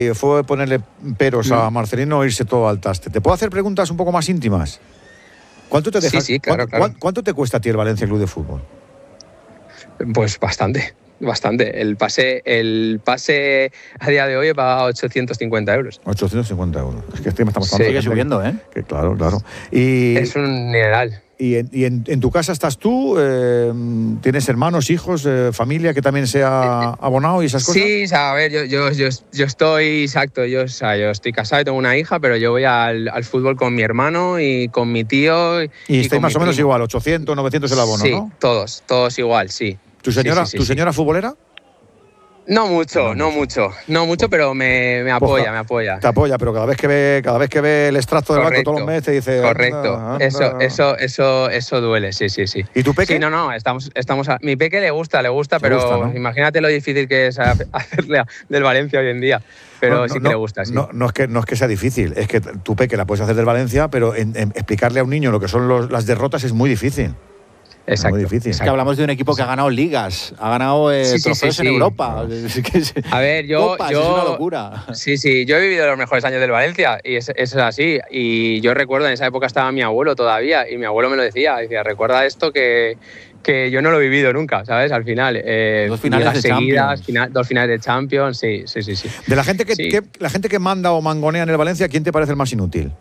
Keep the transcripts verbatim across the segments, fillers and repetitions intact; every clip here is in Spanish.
fue ponerle peros a Marcelino e irse todo al traste. ¿Te puedo hacer preguntas un poco más íntimas? ¿Cuánto te deja, sí, sí, claro, ¿cuánto, claro. ¿Cuánto te cuesta a ti el Valencia Club de Fútbol? Pues bastante, bastante. El pase, el pase a día de hoy he pagado ochocientos cincuenta euros. ochocientos cincuenta euros. Es que este me estamos Sí. hablando. Sigue subiendo, ¿eh? Que, claro, claro. Y, Es un dineral. y, en, y en, en tu casa estás tú, eh, tienes hermanos, hijos, eh, familia que también sea abonado y esas cosas. Sí, o sea, a ver, yo, yo, yo, yo estoy, exacto, yo, o sea, yo estoy casado y tengo una hija, pero yo voy al, al fútbol con mi hermano y con mi tío. Y, Y estáis con más mi o menos primo. igual, ochocientos, novecientos el abono, sí, ¿no? todos, todos igual, sí. ¿Tu señora, sí, sí, ¿tu sí, señora futbolera? No mucho, No no mucho, no mucho, pero me, me apoya, Pues, me apoya. Te apoya, pero cada vez que ve, cada vez que ve el extracto del banco todos los meses te dice. Correcto, anda, anda. eso, eso, eso, eso duele, sí, sí, sí. ¿Y tu peque? Sí, no, no, estamos, estamos a, mi peque le gusta, le gusta, Le pero gusta, ¿no? imagínate lo difícil que es hacerle a- del Valencia hoy en día. Pero No, no, sí que no, le gusta, sí. No, no, es que, no es que sea difícil, es que tu peque la puedes hacer del Valencia, pero en, en explicarle a un niño lo que son los, las derrotas es muy difícil. Exacto, muy difícil. Es que hablamos de un equipo que ha ganado ligas, ha ganado eh, Sí, sí, trofeos sí, en sí. Europa. Es que es- A ver, yo, Copas, yo es una locura. Sí, sí, yo he vivido los mejores años del Valencia y es, es así. Y yo recuerdo, en esa época estaba mi abuelo todavía y mi abuelo me lo decía, decía, recuerda esto que, que yo no lo he vivido nunca, ¿sabes? Al final. Eh, Dos finales ligas de seguidas, Champions. final- dos finales de Champions, sí, sí, sí. sí. De la gente que, Sí. que- la gente que manda o mangonea en el Valencia, ¿quién te parece el más inútil?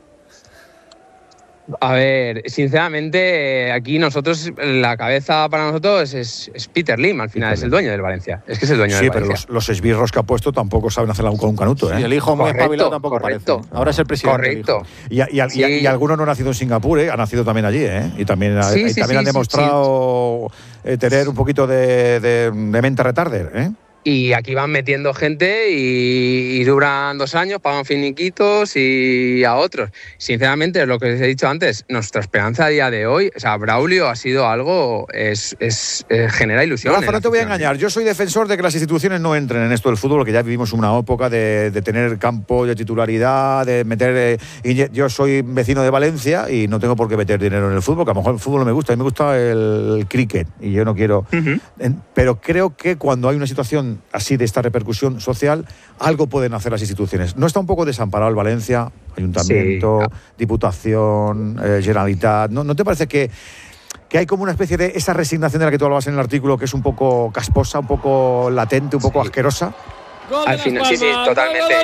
A ver, sinceramente, eh, aquí nosotros, la cabeza para nosotros es, es Peter Lim, al final, Peter es el Lim. dueño del Valencia. Es que es el dueño Sí, del pero Valencia. los, los esbirros que ha puesto tampoco saben hacerla con un canuto, ¿eh? Y el hijo muy Correcto, espabilado tampoco correcto. parece. Ahora es el presidente. Correcto. el hijo. Y, y, y, Sí. y alguno no ha nacido en Singapur, ¿eh? Ha nacido también allí, ¿eh? Y también, ha- Sí, y sí, también sí, han sí, demostrado eh, tener un poquito de, de, de mente retarder, ¿eh? Y aquí van metiendo gente y, y duran dos años, pagan finiquitos y a otros. Sinceramente, lo que os he dicho antes, nuestra esperanza a día de hoy, o sea, Braulio ha sido algo, es, es, eh, genera ilusión. Rafa, en la no te voy a afición. engañar. Yo soy defensor de que las instituciones no entren en esto del fútbol, que ya vivimos una época de, de tener campo de titularidad, de meter... Eh, y yo soy vecino de Valencia y no tengo por qué meter dinero en el fútbol, que a lo mejor el fútbol no me gusta. A mí me gusta el, el cricket y yo no quiero... Ujú. En- pero creo que cuando hay una situación así de esta repercusión social, algo pueden hacer las instituciones. ¿No está un poco desamparado el Valencia? Ayuntamiento, Sí. Diputación, eh, Generalitat. ¿No, ¿No te parece que, que hay como una especie de esa resignación de la que tú hablabas en el artículo, que es un poco casposa, un poco latente, un poco Sí. asquerosa? Al final, sí, sí, totalmente.